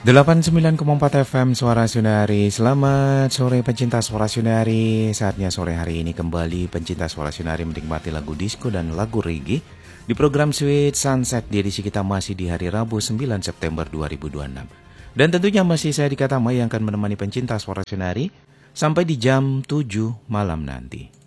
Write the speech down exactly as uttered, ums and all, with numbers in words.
delapan puluh sembilan koma empat F M Suara Sunari. Selamat sore pencinta Suara Sunari. Saatnya sore hari ini kembali pencinta Suara Sunari menikmati lagu disco dan lagu reggae di program Sweet Sunset. Di edisi kita masih di hari Rabu sembilan September dua ribu dua puluh enam. Dan tentunya masih saya Dika Tama yang akan menemani pencinta Suara Sunari sampai di jam tujuh malam nanti.